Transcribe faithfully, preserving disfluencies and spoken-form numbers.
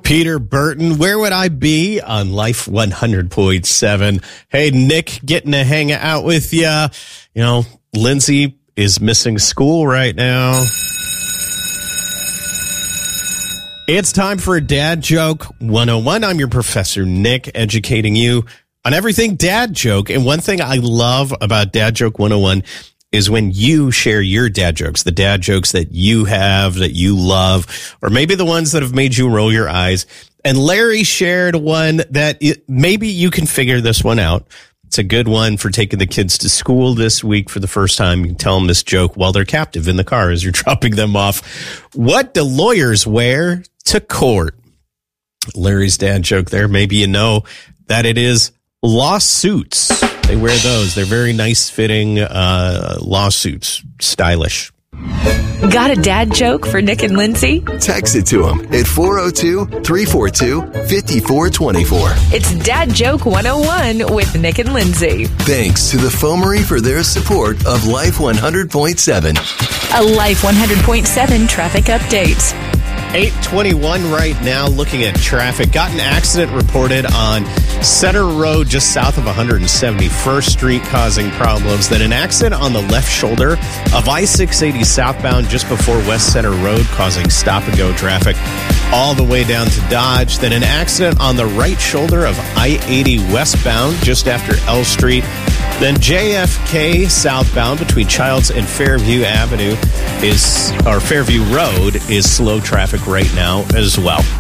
Peter Burton, Where Would I Be on Life one hundred point seven. Hey, Nick, getting to hang out with you. You know, Lindsay is missing school right now. It's time for Dad Joke one oh one. I'm your professor, Nick, educating you on everything dad joke. And one thing I love about Dad Joke one oh one is when you share your dad jokes, the dad jokes that you have, that you love, or maybe the ones that have made you roll your eyes. And Larry shared one that it, maybe you can figure this one out. It's a good one for taking the kids to school this week for the first time. You can tell them this joke while they're captive in the car as you're dropping them off. What do lawyers wear to court? Larry's dad joke there. Maybe you know that it is lawsuits. They wear those. They're very nice fitting uh, lawsuits. Stylish. Got a dad joke for Nick and Lindsay? Text it to them at four oh two, three four two, five four two four. It's Dad Joke one oh one with Nick and Lindsay. Thanks to the Foamery for their support of Life one hundred point seven. A Life one hundred point seven traffic update. eight twenty-one right now, looking at traffic. Got an accident reported on Center Road just south of one hundred seventy-first Street, causing problems. Then an accident on the left shoulder of I six eighty southbound just before West Center Road, causing stop-and-go traffic all the way down to Dodge. Then an accident on the right shoulder of I eighty westbound just after L Street. Then J F K southbound between Childs and Fairview Avenue is, or Fairview Road is slow traffic right now as well.